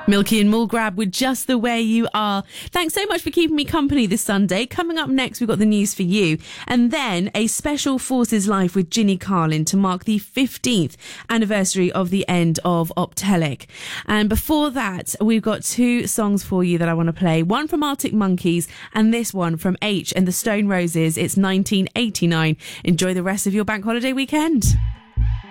Milky and Mulgrab with Just the Way You Are. Thanks so much for keeping me company this Sunday. Coming up next, we've got the news for you. And then a Special Forces Life with Ginny Carlin to mark the 15th anniversary of the end of Optelic. And before that, we've got two songs for you that I want to play. One from Arctic Monkeys and this one from H and the Stone Roses. It's 1989. Enjoy the rest of your bank holiday weekend.